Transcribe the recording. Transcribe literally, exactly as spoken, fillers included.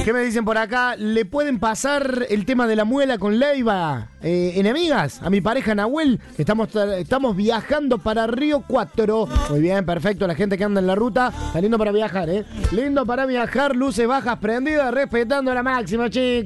¿Qué me dicen por acá? ¿Le pueden pasar el tema de la muela con Leiva? Eh, enemigas, a mi pareja Nahuel, estamos, estamos viajando para Río cuatro. Muy bien, perfecto, la gente que anda en la ruta, está lindo para viajar, ¿eh? Lindo para viajar, luces bajas prendidas, respetando la máxima, chicos.